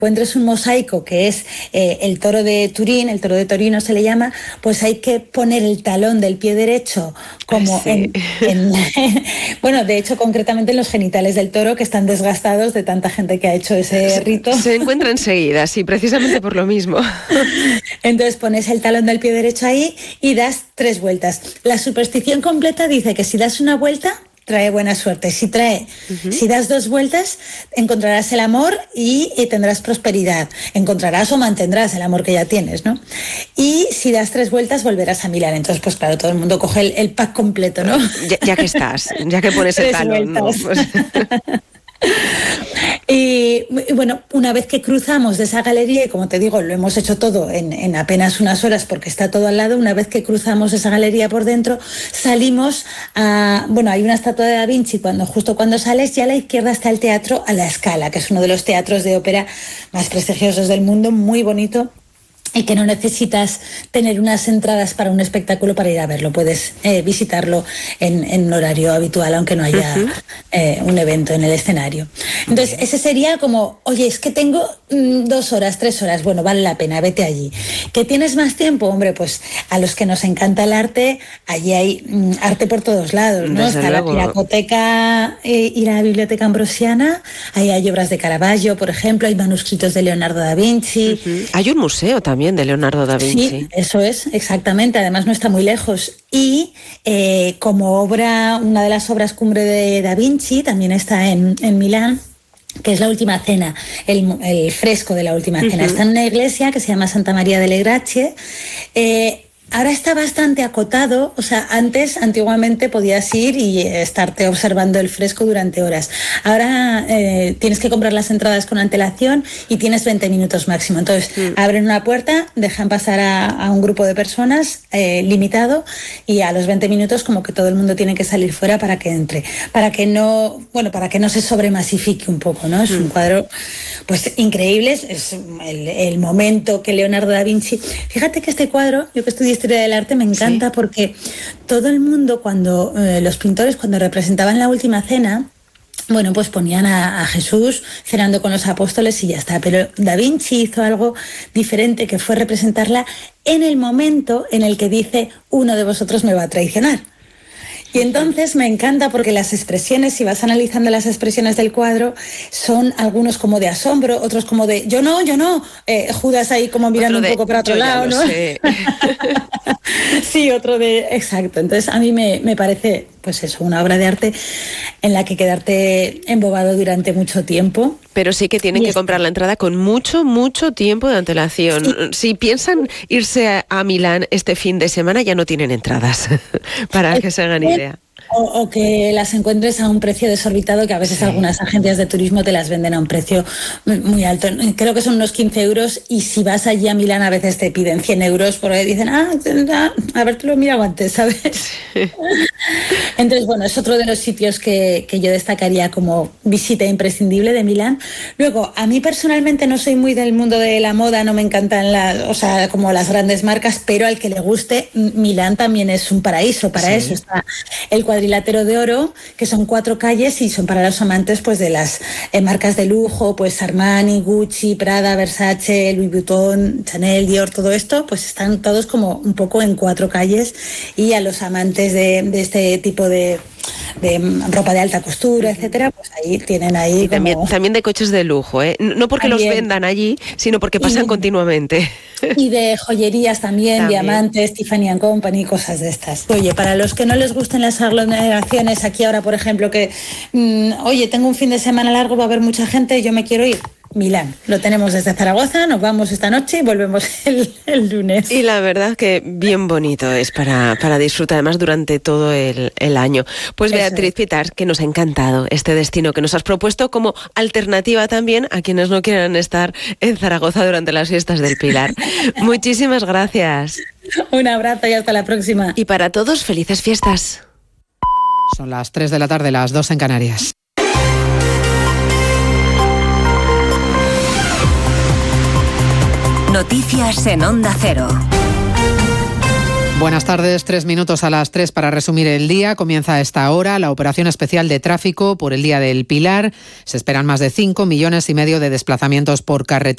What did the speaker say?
encuentres un mosaico que es el toro de Turín, el toro de Torino se le llama, pues hay que poner el talón del pie derecho como bueno, de hecho concretamente en los genitales del toro, que están desgastados de tanta gente que ha hecho ese rito. Se encuentra enseguida, sí, precisamente por lo mismo. Entonces pones el talón del pie derecho ahí y das 3 vueltas. La superstición completa dice que si das una vuelta trae buena suerte. Si das 2 vueltas, encontrarás el amor y tendrás prosperidad. Encontrarás o mantendrás el amor que ya tienes, ¿no? Y si das 3 vueltas, volverás a Milán. Entonces, pues claro, todo el mundo coge el pack completo, ¿no? Ya que estás, ya que pones el talón, ¿no? Pues... Y bueno, una vez que cruzamos de esa galería, y como te digo, lo hemos hecho todo en apenas unas horas porque está todo al lado, una vez que cruzamos esa galería por dentro, salimos a... Bueno, hay una estatua de Da Vinci, justo cuando sales, y a la izquierda está el Teatro a la Scala, que es uno de los teatros de ópera más prestigiosos del mundo, muy bonito, y que no necesitas tener unas entradas para un espectáculo para ir a verlo. Puedes visitarlo en horario habitual, aunque no haya un evento en el escenario. Entonces, ese sería como, oye, es que tengo 2 horas, 3 horas, bueno, vale la pena, vete allí. ¿Que tienes más tiempo? Hombre, pues a los que nos encanta el arte, allí hay arte por todos lados, ¿no? Está la Pinacoteca y la Biblioteca Ambrosiana, ahí hay obras de Caravaggio, por ejemplo, hay manuscritos de Leonardo da Vinci. Hay un museo también de Leonardo da Vinci. Sí, eso es, exactamente, además no está muy lejos. Y como una de las obras cumbre de Da Vinci, también está en Milán, que es La Última Cena, el fresco de La Última Cena. Está en una iglesia que se llama Santa María delle Grazie. Ahora está bastante acotado, o sea, antiguamente podías ir y estarte observando el fresco durante horas. Ahora tienes que comprar las entradas con antelación y tienes 20 minutos máximo. Entonces, abren una puerta, dejan pasar a un grupo de personas limitado, y a los 20 minutos como que todo el mundo tiene que salir fuera para que entre, para que no se sobremasifique un poco, ¿no? Es un cuadro pues increíble, es el momento que Leonardo da Vinci... Fíjate que este cuadro, yo que estudié Historia del Arte, me encanta porque todo el mundo, los pintores, cuando representaban La Última Cena, bueno, pues ponían a Jesús cenando con los apóstoles y ya está. Pero Da Vinci hizo algo diferente, que fue representarla en el momento en el que dice: uno de vosotros me va a traicionar. Y entonces me encanta porque las expresiones, si vas analizando las expresiones del cuadro, son algunos como de asombro, otros como de yo no, Judas ahí como mirando un poco para otro lado, ¿no? Sí, otro de... Exacto. Entonces a mí me parece, pues eso, una obra de arte en la que quedarte embobado durante mucho tiempo. Pero sí que tienen que comprar la entrada con mucho tiempo de antelación. Sí. Si piensan irse a Milán este fin de semana, ya no tienen entradas, para que se hagan idea. O que las encuentres a un precio desorbitado, que a veces algunas agencias de turismo te las venden a un precio muy alto. Creo que son unos 15 euros, y si vas allí a Milán a veces te piden 100 euros porque dicen, haberte lo mirado antes, ¿sabes? Entonces, bueno, es otro de los sitios que yo destacaría como visita imprescindible de Milán. Luego, a mí personalmente no soy muy del mundo de la moda, no me encantan como las grandes marcas, pero al que le guste, Milán también es un paraíso para eso. Está el Cuadrilátero de Oro, que son 4 calles y son para los amantes pues de las marcas de lujo, pues Armani, Gucci, Prada, Versace, Louis Vuitton, Chanel, Dior, todo esto, pues están todos como un poco en 4 calles, y a los amantes de este tipo de ropa de alta costura, etcétera, pues ahí tienen ahí como... también de coches de lujo, no porque los vendan allí, sino porque pasan continuamente. Y de joyerías también, diamantes, Tiffany & Company, cosas de estas. Oye, para los que no les gusten las aglomeraciones, aquí ahora, por ejemplo, que oye, tengo un fin de semana largo, va a haber mucha gente, yo me quiero ir. Milán, lo tenemos desde Zaragoza, nos vamos esta noche y volvemos el lunes. Y la verdad que bien bonito es para disfrutar, además durante todo el año. Pues Beatriz Pitart, que nos ha encantado este destino que nos has propuesto como alternativa también a quienes no quieran estar en Zaragoza durante las fiestas del Pilar. Muchísimas gracias. Un abrazo y hasta la próxima. Y para todos, felices fiestas. Son las 3 de la tarde, las 2 en Canarias. Noticias en Onda Cero. Buenas tardes, 3 minutos a las 3 para resumir el día. Comienza a esta hora la operación especial de tráfico por el Día del Pilar. Se esperan más de 5,5 millones de desplazamientos por carretera.